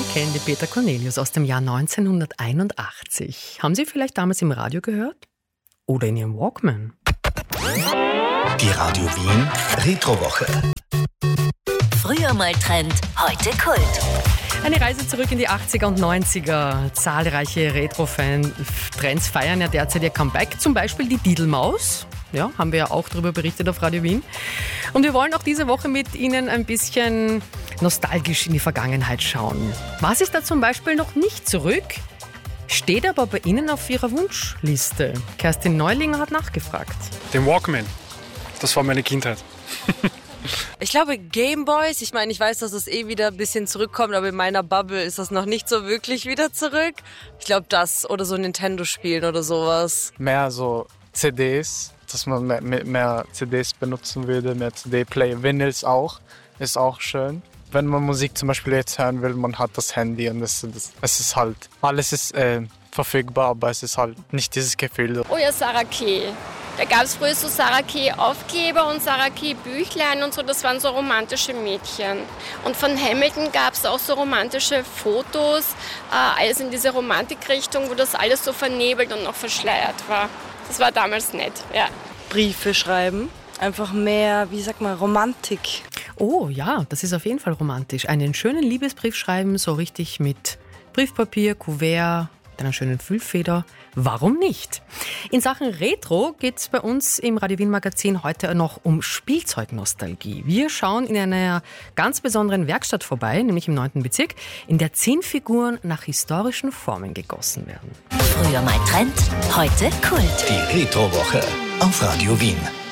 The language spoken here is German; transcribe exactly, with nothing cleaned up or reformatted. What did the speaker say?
kennen die Peter Cornelius aus dem Jahr neunzehnhunderteinundachtzig. Haben Sie vielleicht damals im Radio gehört? Oder in Ihrem Walkman? Die Radio Wien Retrowoche. Früher mal Trend, heute Kult. Eine Reise zurück in die achtziger und neunziger. Zahlreiche Retro-Trends feiern ja derzeit ihr Comeback. Zum Beispiel die Didelmaus. Ja, haben wir ja auch darüber berichtet auf Radio Wien. Und wir wollen auch diese Woche mit Ihnen ein bisschen nostalgisch in die Vergangenheit schauen. Was ist da zum Beispiel noch nicht zurück? Steht aber bei Ihnen auf Ihrer Wunschliste. Kerstin Neulinger hat nachgefragt. Den Walkman. Das war meine Kindheit. Ich glaube Gameboys, ich meine, ich weiß, dass es eh wieder ein bisschen zurückkommt, aber in meiner Bubble ist das noch nicht so wirklich wieder zurück. Ich glaube das oder so Nintendo-Spielen oder sowas. Mehr so C Ds, dass man mehr, mehr C Ds benutzen würde, mehr C D-Player. Vinyls auch, ist auch schön. Wenn man Musik zum Beispiel jetzt hören will, man hat das Handy und es, das, es ist halt, alles ist äh, verfügbar, aber es ist halt nicht dieses Gefühl. Oh ja, Sarah Kay. Da gab es früher so Sarah Kay Aufkleber und Sarah Kay Büchlein und so, das waren so romantische Mädchen. Und von Hamilton gab es auch so romantische Fotos, äh, alles in diese Romantikrichtung, wo das alles so vernebelt und noch verschleiert war. Das war damals nett, ja. Briefe schreiben, einfach mehr, wie sagt man, Romantik. Oh ja, das ist auf jeden Fall romantisch. Einen schönen Liebesbrief schreiben, so richtig mit Briefpapier, Kuvert, einer schönen Füllfeder. Warum nicht? In Sachen Retro geht es bei uns im Radio Wien Magazin heute noch um Spielzeugnostalgie. Wir schauen in einer ganz besonderen Werkstatt vorbei, nämlich im neunten Bezirk, in der zehn Figuren nach historischen Formen gegossen werden. Früher mal Trend, heute Kult. Die Retrowoche auf Radio Wien.